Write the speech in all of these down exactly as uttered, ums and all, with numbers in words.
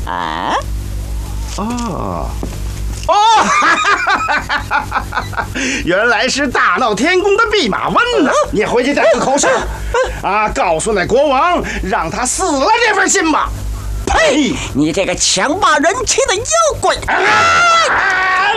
啊？ 哦。 哦，原来是大闹天宫的弼马温呐！你回去带个口信，啊，告诉那国王，让他撕了这份信吧。 呸！你这个强霸人妻的妖怪！啊啊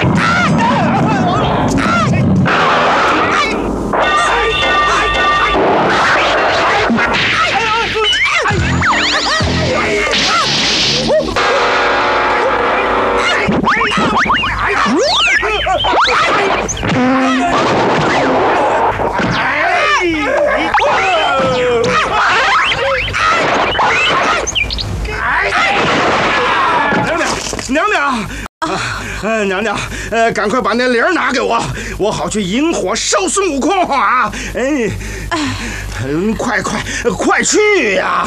娘娘，呃，娘娘，呃，赶快把那铃儿拿给我，我好去引火烧孙悟空啊！哎，嗯，快快快去呀！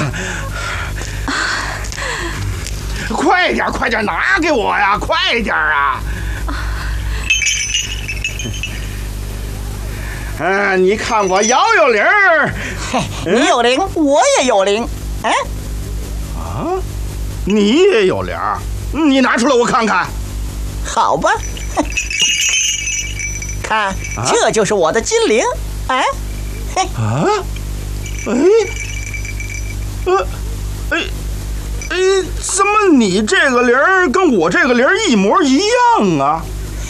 快点快点拿给我呀！快点啊！啊，你看我摇摇铃儿， 你有铃，我也有铃，哎， 啊，你也有铃儿。 你拿出来我看看， 好吧，看，啊、这就是我的金铃，哎，嘿， 啊，哎，呃，哎，哎，怎么你这个铃儿跟我这个铃儿一模一样啊？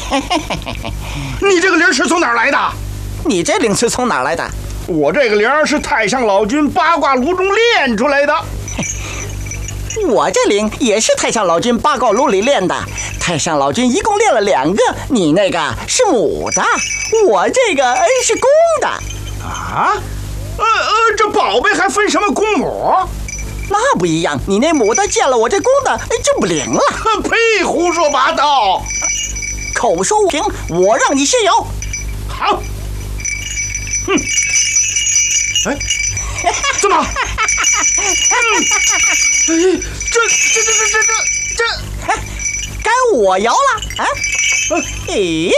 你这个铃儿是从哪儿来的？ 你这铃是从哪儿来的？ 我这个铃儿是太上老君八卦炉中炼出来的。 我这铃也是太上老君八卦炉里炼的，太上老君一共炼了两个，你那个是母的，我这个哎是公的。 啊？呃呃，这宝贝还分什么公母？ 那不一样，你那母的见了我这公的就不灵了。 呸！胡说八道！ 口说无凭，我让你先摇。 好。哼。哎，怎么？嗯，哎，这这这这这这这， 该我摇了啊！咦，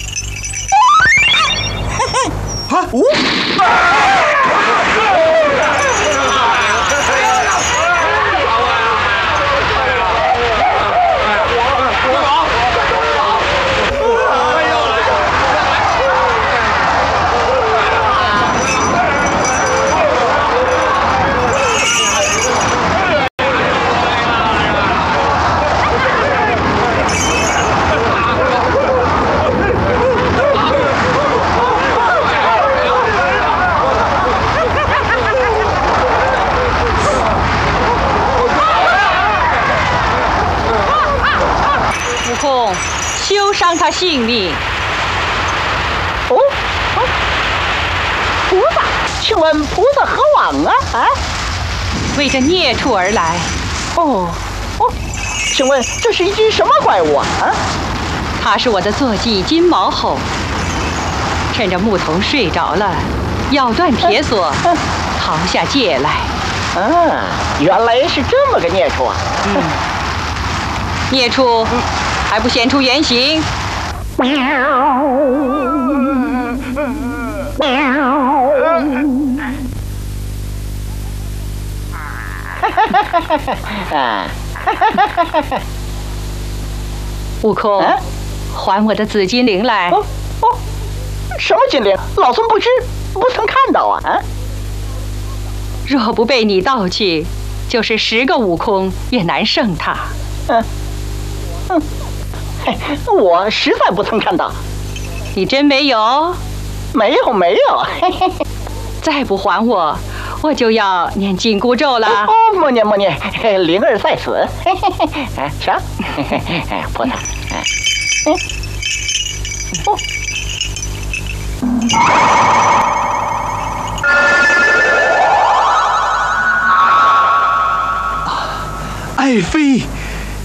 嘿嘿， 啊， 呜！ 休伤他性命。 哦，哦，菩萨，请问菩萨何往啊？啊， 为这孽畜而来。 哦，哦，请问这是一只什么怪物啊？啊， 他是我的坐骑金毛猴，趁着牧童睡着了，咬断铁索，啊啊、逃下界来。 啊，原来是这么个孽畜啊！ 嗯，孽畜。嗯，还不显出原形！悟空，啊、还我的紫金铃来！哦哦， 什么金铃？老孙不知，不曾看到啊！啊， 若不被你盗去，就是十个悟空也难胜他。 嗯、啊，嗯。我实在不曾看到， 你真没有？ 没有没有， 再不还我，我就要念紧箍咒了。 哦，莫念莫念，灵儿在此。哎，瞧，哎，菩萨，哎，哦， 爱妃。